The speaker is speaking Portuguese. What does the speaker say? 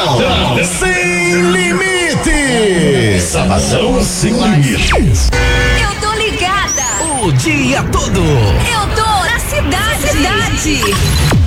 Sem limites. Sabadão sem limites. Eu tô ligada. O dia todo. Eu tô na cidade.